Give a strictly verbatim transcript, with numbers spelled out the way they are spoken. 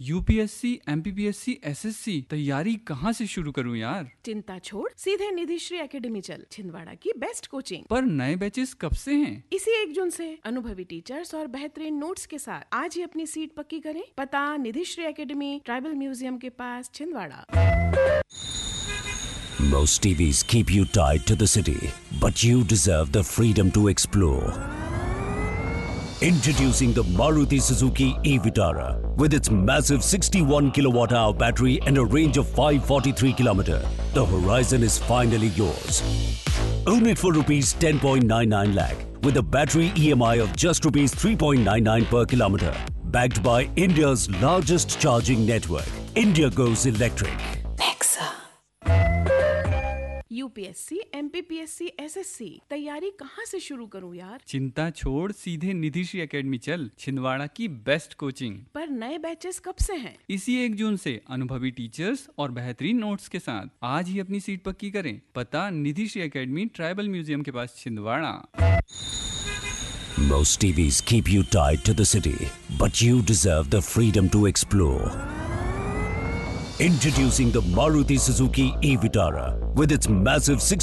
UPSC, MPPSC, SSC तैयारी कहाँ से शुरू करूँ यार? चिंता छोड़, सीधे निधिश्री एकेडमी चल। छिंदवाड़ा की बेस्ट कोचिंग। पर नए बैचेस कब से हैं? इसी एक जून से। अनुभवी टीचर्स और बेहतरीन नोट्स के साथ आज ही अपनी सीट पक्की करें। पता निधिश्री एकेडमी, ट्राइबल म्यूजियम के पास, Chhindwara. Most T Vs keep you tied to the city, but you deserve the freedom to explore. Introducing the Maruti Suzuki e-Vitara with its massive sixty-one kilowatt hour battery and a range of five hundred forty-three kilometers. The horizon is finally yours. Own it for rupees ten point nine nine lakh with a battery E M I of just rupees three point nine nine per kilometer. Backed by India's largest charging network. India goes electric. UPSC, MPPSC, SSC तैयारी कहाँ से शुरू करूँ यार? चिंता छोड़, सीधे Nidhishree academy चल। छिंदवाड़ा की बेस्ट कोचिंग। पर नए बैचेस कब से हैं? इसी एक जून से। अनुभवी टीचर्स और बेहतरीन नोट्स के साथ आज ही अपनी सीट पक्की करें। पता निधिश्री एकेडमी, ट्राइबल म्यूजियम के पास, Chhindwara. Most T Vs keep you tied to the city, but you deserve the freedom to explore. Introducing the Maruti Suzuki e-Vitara with its massive six